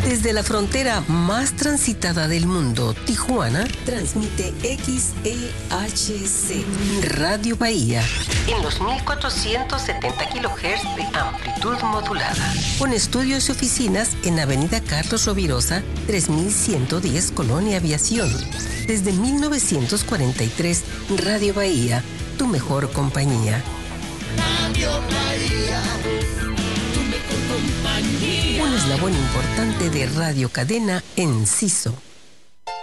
Desde la frontera más transitada del mundo, Tijuana, transmite XEHC Radio Bahía en los 1470 kHz de amplitud modulada, con estudios y oficinas en Avenida Carlos Rovirosa, 3110, Colonia Aviación. Desde 1943, Radio Bahía, tu mejor compañía. Radio Bahía, tu mejor compañía. Un eslabón importante de Radio Cadena Enciso.